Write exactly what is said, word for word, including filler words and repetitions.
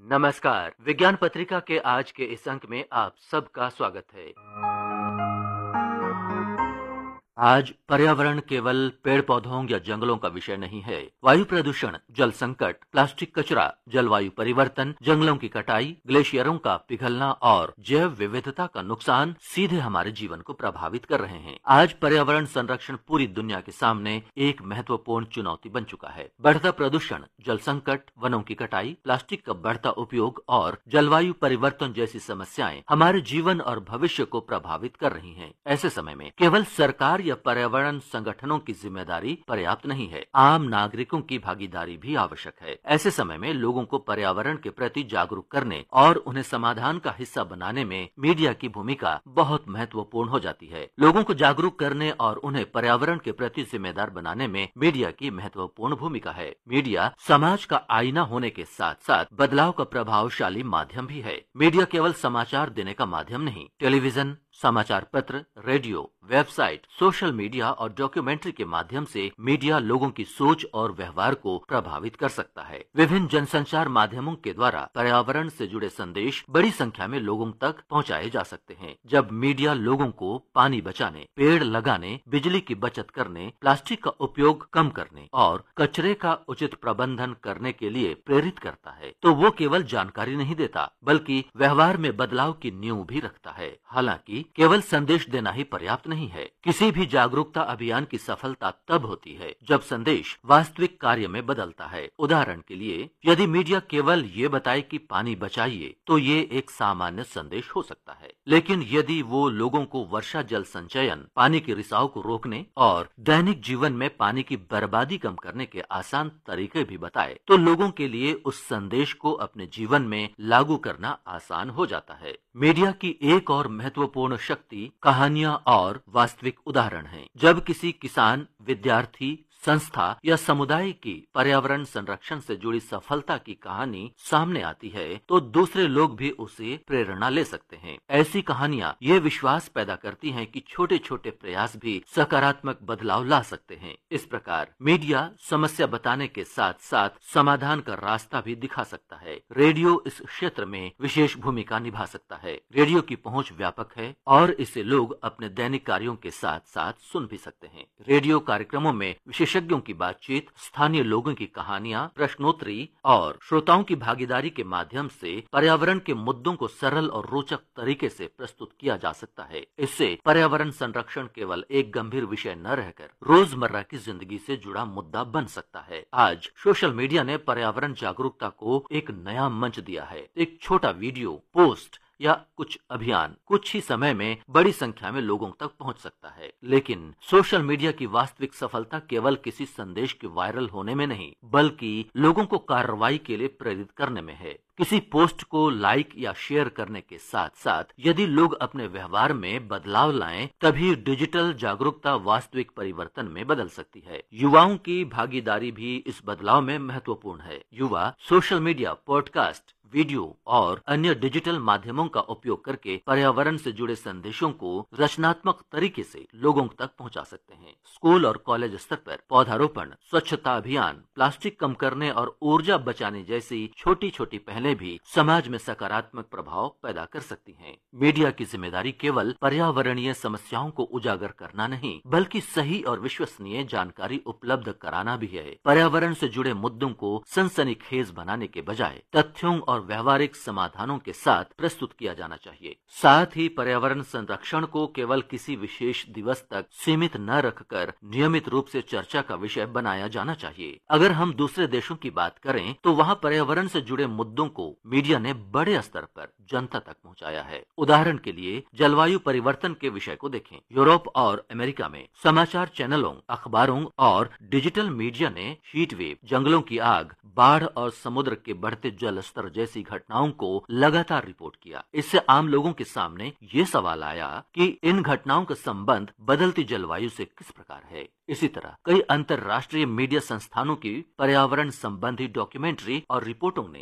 नमस्कार। विज्ञान पत्रिका के आज के इस अंक में आप सबका स्वागत है। आज पर्यावरण केवल पेड़ पौधों या जंगलों का विषय नहीं है। वायु प्रदूषण, जल संकट, प्लास्टिक कचरा, जलवायु परिवर्तन, जंगलों की कटाई, ग्लेशियरों का पिघलना और जैव विविधता का नुकसान सीधे हमारे जीवन को प्रभावित कर रहे हैं। आज पर्यावरण संरक्षण पूरी दुनिया के सामने एक महत्वपूर्ण चुनौती बन चुका है। बढ़ता प्रदूषण, जल संकट, वनों की कटाई, प्लास्टिक का बढ़ता उपयोग और जलवायु परिवर्तन जैसी समस्याएं हमारे जीवन और भविष्य को प्रभावित कर रही हैं। ऐसे समय में केवल सरकार या पर्यावरण संगठनों की जिम्मेदारी पर्याप्त नहीं है, आम नागरिकों की भागीदारी भी आवश्यक है। ऐसे समय में लोगों को पर्यावरण के प्रति जागरूक करने और उन्हें समाधान का हिस्सा बनाने में मीडिया की भूमिका बहुत महत्वपूर्ण हो जाती है। लोगों को जागरूक करने और उन्हें पर्यावरण के प्रति जिम्मेदार बनाने में मीडिया की महत्वपूर्ण भूमिका है। मीडिया समाज का आईना होने के साथ साथ बदलाव का प्रभावशाली माध्यम भी है। मीडिया केवल समाचार देने का माध्यम नहीं, टेलीविजन, समाचार पत्र, रेडियो, वेबसाइट, सोशल मीडिया और डॉक्यूमेंट्री के माध्यम से मीडिया लोगों की सोच और व्यवहार को प्रभावित कर सकता है। विभिन्न जनसंचार माध्यमों के द्वारा पर्यावरण से जुड़े संदेश बड़ी संख्या में लोगों तक पहुंचाए जा सकते हैं। जब मीडिया लोगों को पानी बचाने, पेड़ लगाने, बिजली की बचत करने, प्लास्टिक का उपयोग कम करने और कचरे का उचित प्रबंधन करने के लिए प्रेरित करता है, तो वो केवल जानकारी नहीं देता बल्कि व्यवहार में बदलाव की नींव भी रखता है। हालांकि केवल संदेश देना ही पर्याप्त नहीं है। किसी भी जागरूकता अभियान की सफलता तब होती है जब संदेश वास्तविक कार्य में बदलता है। उदाहरण के लिए, यदि मीडिया केवल ये बताए कि पानी बचाइए, तो ये एक सामान्य संदेश हो सकता है। लेकिन यदि वो लोगों को वर्षा जल संचयन, पानी के रिसाव को रोकने और दैनिक जीवन में पानी की बर्बादी कम करने के आसान तरीके भी बताए, तो लोगों के लिए उस संदेश को अपने जीवन में लागू करना आसान हो जाता है। मीडिया की एक और महत्वपूर्ण शक्ति कहानियां और वास्तविक उदाहरण हैं। जब किसी किसान, विद्यार्थी, संस्था या समुदाय की पर्यावरण संरक्षण से जुड़ी सफलता की कहानी सामने आती है, तो दूसरे लोग भी उसे प्रेरणा ले सकते हैं। ऐसी कहानियां ये विश्वास पैदा करती हैं कि छोटे छोटे प्रयास भी सकारात्मक बदलाव ला सकते हैं। इस प्रकार मीडिया समस्या बताने के साथ साथ समाधान का रास्ता भी दिखा सकता है। रेडियो इस क्षेत्र में विशेष भूमिका निभा सकता है। रेडियो की पहुंच व्यापक है और इसे लोग अपने दैनिक कार्यों के साथ साथ सुन भी सकते हैं। रेडियो कार्यक्रमों में विशेषज्ञों की बातचीत, स्थानीय लोगों की कहानियां, प्रश्नोत्तरी और श्रोताओं की भागीदारी के माध्यम से पर्यावरण के मुद्दों को सरल और रोचक तरीके से प्रस्तुत किया जा सकता है। इससे पर्यावरण संरक्षण केवल एक गंभीर विषय न रहकर रोजमर्रा की जिंदगी से जुड़ा मुद्दा बन सकता है। आज सोशल मीडिया ने पर्यावरण जागरूकता को एक नया मंच दिया है। एक छोटा वीडियो, पोस्ट या कुछ अभियान कुछ ही समय में बड़ी संख्या में लोगों तक पहुंच सकता है। लेकिन सोशल मीडिया की वास्तविक सफलता केवल किसी संदेश के वायरल होने में नहीं, बल्कि लोगों को कार्रवाई के लिए प्रेरित करने में है। किसी पोस्ट को लाइक या शेयर करने के साथ साथ यदि लोग अपने व्यवहार में बदलाव लाएं, तभी डिजिटल जागरूकता वास्तविक परिवर्तन में बदल सकती है। युवाओं की भागीदारी भी इस बदलाव में महत्वपूर्ण है। युवा सोशल मीडिया, पॉडकास्ट, वीडियो और अन्य डिजिटल माध्यमों का उपयोग करके पर्यावरण से जुड़े संदेशों को रचनात्मक तरीके से लोगों तक पहुंचा सकते हैं। स्कूल और कॉलेज स्तर पर पौधारोपण, स्वच्छता अभियान, प्लास्टिक कम करने और ऊर्जा बचाने जैसी छोटी छोटी पहलें भी समाज में सकारात्मक प्रभाव पैदा कर सकती हैं। मीडिया की जिम्मेदारी केवल पर्यावरणीय समस्याओं को उजागर करना नहीं, बल्कि सही और विश्वसनीय जानकारी उपलब्ध कराना भी है। पर्यावरण से जुड़े मुद्दों को सनसनीखेज बनाने के बजाय तथ्यों और व्यवहारिक समाधानों के साथ प्रस्तुत किया जाना चाहिए। साथ ही पर्यावरण संरक्षण को केवल किसी विशेष दिवस तक सीमित न रखकर नियमित रूप से चर्चा का विषय बनाया जाना चाहिए। अगर हम दूसरे देशों की बात करें, तो वहां पर्यावरण से जुड़े मुद्दों को मीडिया ने बड़े स्तर पर जनता तक पहुंचाया है। उदाहरण के लिए जलवायु परिवर्तन के विषय को देखें। यूरोप और अमेरिका में समाचार चैनलों, अखबारों और डिजिटल मीडिया ने हीट वेव, जंगलों की आग, बाढ़ और समुद्र के बढ़ते जल स्तर जैसी घटनाओं को लगातार रिपोर्ट किया। इससे आम लोगों के सामने ये सवाल आया कि इन घटनाओं का संबंध बदलती जलवायु से किस प्रकार है। इसी तरह कई अंतर्राष्ट्रीय मीडिया संस्थानों की पर्यावरण संबंधी डॉक्यूमेंट्री और रिपोर्टों ने